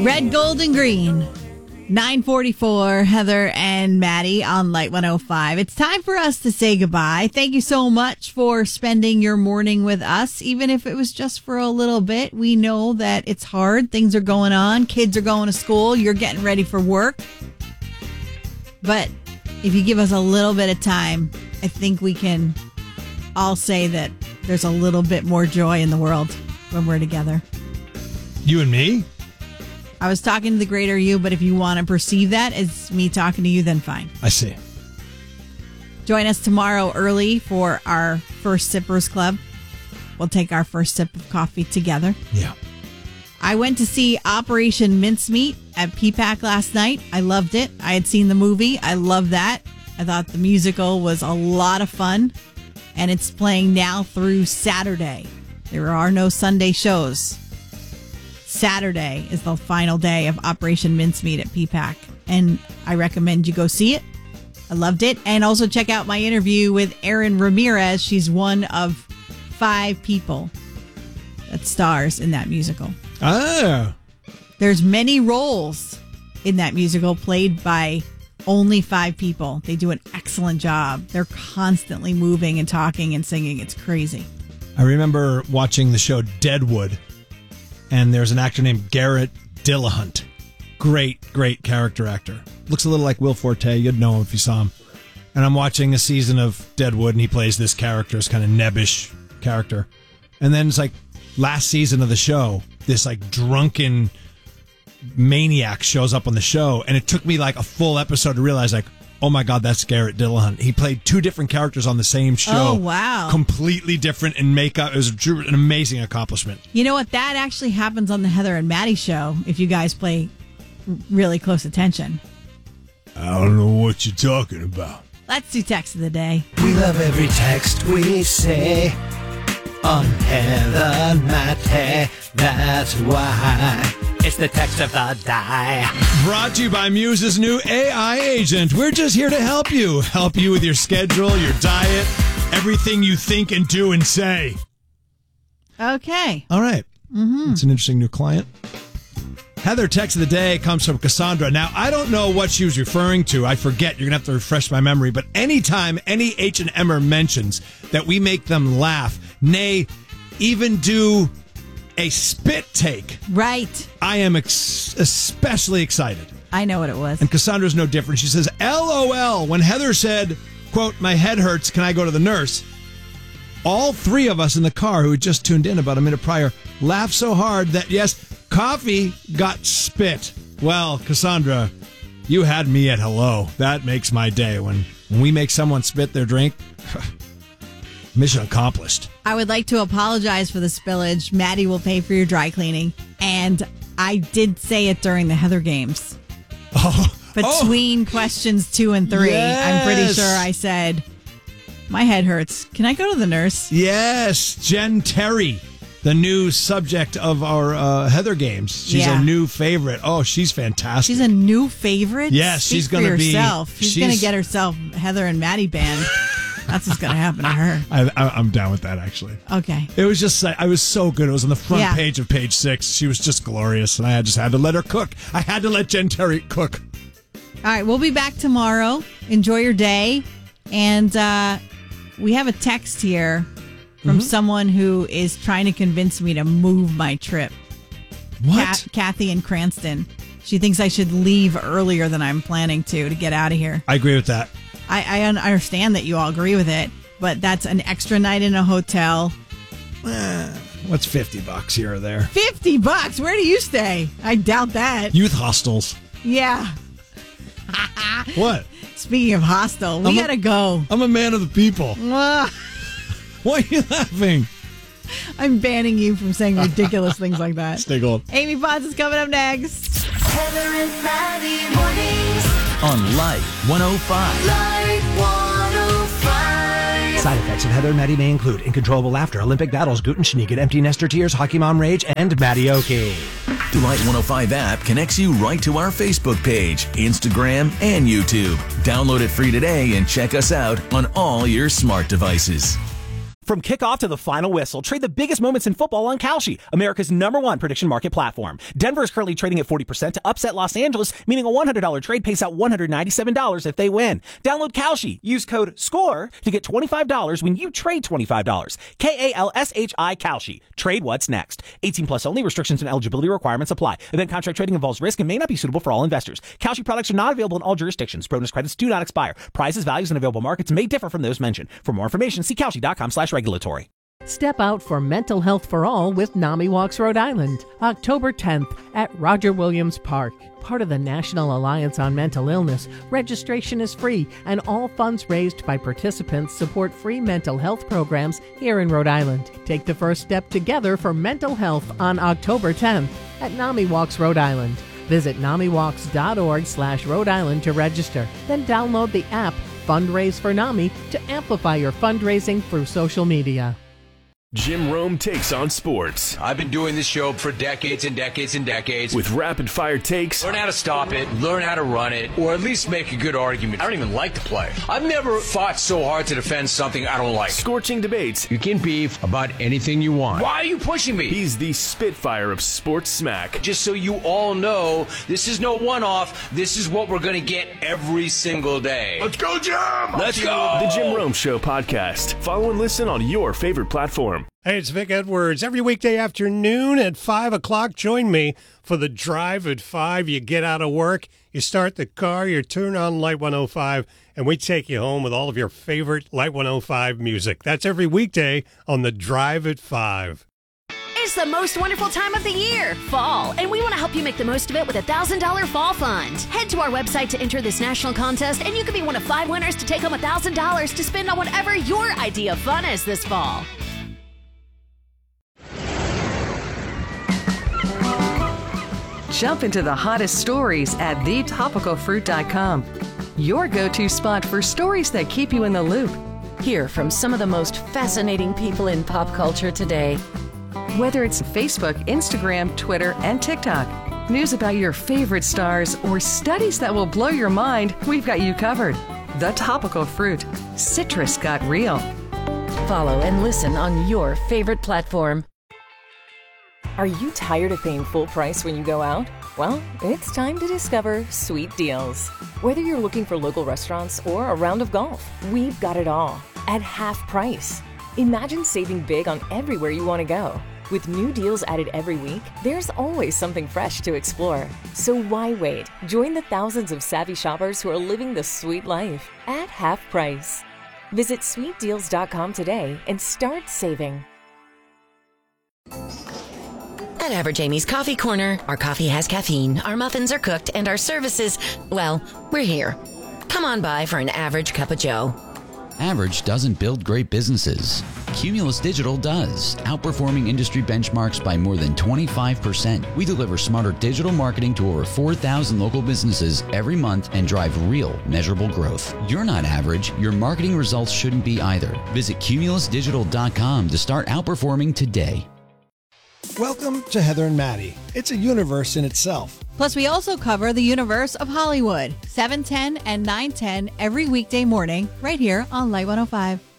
Red, gold, and green. 9:44, Heather and Maddie on Light 105. It's time for us to say goodbye. Thank you so much for spending your morning with us, even if it was just for a little bit. We know that it's hard. Things are going on. Kids are going to school. You're getting ready for work. But if you give us a little bit of time, I think we can all say that there's a little bit more joy in the world when we're together. You and me? I was talking to the greater you, but if you want to perceive that as me talking to you, then fine. I see. Join us tomorrow early for our First Sippers Club. We'll take our first sip of coffee together. Yeah. I went to see Operation Mincemeat at PPAC last night. I loved it. I had seen the movie. I love that. I thought the musical was a lot of fun. And it's playing now through Saturday. There are no Sunday shows. Saturday is the final day of Operation Mincemeat at PPAC, and I recommend you go see it. I loved it. And also check out my interview with Erin Ramirez. She's one of 5 people that stars in that musical. Ah. There's many roles in that musical played by only 5 people. They do an excellent job. They're constantly moving and talking and singing. It's crazy. I remember watching the show Deadwood. And there's an actor named Garrett Dillahunt. Great character actor. Looks a little like Will Forte. You'd know him if you saw him. And I'm watching a season of Deadwood, and he plays this character, this kind of nebbish character. And then it's like last season of the show, this like drunken maniac shows up on the show. And it took me like a full episode to realize, like, oh my God, that's Garrett Dillahunt. He played 2 different characters on the same show. Oh, wow. Completely different in makeup. It was an amazing accomplishment. You know what? That actually happens on the Heather and Maddie show if you guys pay really close attention. I don't know what you're talking about. Let's do text of the day. We love every text we say on Heather and Maddie. That's why it's the text of the day. Brought to you by Muse's new AI agent. We're just here to help you. Help you with your schedule, your diet, everything you think and do and say. Okay. All right. Mm-hmm. It's an interesting new client. Heather, text of the day comes from Cassandra. Now, I don't know what she was referring to. I forget. You're going to have to refresh my memory. But anytime any H&M'er mentions that we make them laugh, nay, even do a spit take. Right. I am especially excited. I know what it was. And Cassandra's no different. She says, LOL, when Heather said, quote, my head hurts, can I go to the nurse? All 3 of us in the car who had just tuned in about a minute prior laughed so hard that, yes, coffee got spit. Well, Cassandra, you had me at hello. That makes my day. When we make someone spit their drink, mission accomplished. I would like to apologize for the spillage. Maddie will pay for your dry cleaning. And I did say it during the Heather games. Between questions 2 and 3, yes. I'm pretty sure I said, my head hurts. Can I go to the nurse? Yes, Jen Terry, the new subject of our Heather games. She's a new favorite. Oh, she's fantastic. She's a new favorite? Yes, she's going to be. She's going to get herself Heather and Maddie band. That's what's going to happen to her. I'm down with that, actually. Okay. It was just, I was so good. It was on the front page of page 6. She was just glorious, and I just had to let her cook. I had to let Jen Terry cook. All right, we'll be back tomorrow. Enjoy your day. And we have a text here from someone who is trying to convince me to move my trip. What? Kathy in Cranston. She thinks I should leave earlier than I'm planning to get out of here. I agree with that. I understand that you all agree with it, but that's an extra night in a hotel. What's $50 here or there? $50? Where do you stay? I doubt that. Youth hostels. Yeah. What? Speaking of hostel, we gotta go. I'm a man of the people. Why are you laughing? I'm banning you from saying ridiculous things like that. Stay gold. Amy Potts is coming up next. Heather and Maddie mornings On Light 105. Light 105. Side effects of Heather and Maddie may include uncontrollable laughter, Olympic battles, Guten Schniegen, empty nester tears, hockey mom rage, and Maddie-oki. The Light 105 app connects you right to our Facebook page, Instagram, and YouTube. Download it free today and check us out on all your smart devices. From kickoff to the final whistle, trade the biggest moments in football on Kalshi, America's #1 prediction market platform. Denver is currently trading at 40% to upset Los Angeles, meaning a $100 trade pays out $197 if they win. Download Kalshi. Use code SCORE to get $25 when you trade $25. KALSHI Kalshi. Trade what's next. 18 plus only. Restrictions and eligibility requirements apply. Event contract trading involves risk and may not be suitable for all investors. Kalshi products are not available in all jurisdictions. Bonus credits do not expire. Prices, values, and available markets may differ from those mentioned. For more information, see Kalshi.com/regulatory. Step out for mental health for all with NAMI Walks Rhode Island, October 10th at Roger Williams Park. Part of the National Alliance on Mental Illness, registration is free and all funds raised by participants support free mental health programs here in Rhode Island. Take the first step together for mental health on October 10th at NAMI Walks Rhode Island. Visit NAMIWalks.org/Rhode Island to register. Then download the app Fundraise for NAMI to amplify your fundraising through social media. Jim Rome takes on sports. I've been doing this show for decades and decades and decades. With rapid-fire takes. Learn how to stop it, learn how to run it, or at least make a good argument. I don't even like to play. I've never fought so hard to defend something I don't like. Scorching debates. You can beef about anything you want. Why are you pushing me? He's the Spitfire of sports smack. Just so you all know, this is no one-off. This is what we're going to get every single day. Let's go, Jim! Let's go! The Jim Rome Show podcast. Follow and listen on your favorite platform. Hey, it's Vic Edwards. Every weekday afternoon at 5 o'clock, join me for the Drive at 5. You get out of work, you start the car, you turn on Light 105, and we take you home with all of your favorite Light 105 music. That's every weekday on the Drive at 5. It's the most wonderful time of the year, fall, and we want to help you make the most of it with a $1,000 fall fund. Head to our website to enter this national contest, and you could be one of 5 winners to take home $1,000 to spend on whatever your idea of fun is this fall. Jump into the hottest stories at thetopicalfruit.com. Your go-to spot for stories that keep you in the loop. Hear from some of the most fascinating people in pop culture today. Whether it's Facebook, Instagram, Twitter, and TikTok, news about your favorite stars, or studies that will blow your mind, we've got you covered. The Topical Fruit. Citrus got real. Follow and listen on your favorite platform. Are you tired of paying full price when you go out? Well, it's time to discover Sweet Deals. Whether you're looking for local restaurants or a round of golf, we've got it all at half price. Imagine saving big on everywhere you want to go. With new deals added every week, there's always something fresh to explore. So why wait? Join the thousands of savvy shoppers who are living the sweet life at half price. Visit sweetdeals.com today and start saving. At Average Amy's Coffee Corner, our coffee has caffeine, our muffins are cooked, and our services, well, we're here. Come on by for an average cup of joe. Average doesn't build great businesses. Cumulus Digital does, outperforming industry benchmarks by more than 25%. We deliver smarter digital marketing to over 4,000 local businesses every month and drive real, measurable growth. You're not average. Your marketing results shouldn't be either. Visit cumulusdigital.com to start outperforming today. Welcome to Heather and Maddie. It's a universe in itself. Plus, we also cover the universe of Hollywood, 7:10 and 9:10 every weekday morning, right here on Light 105.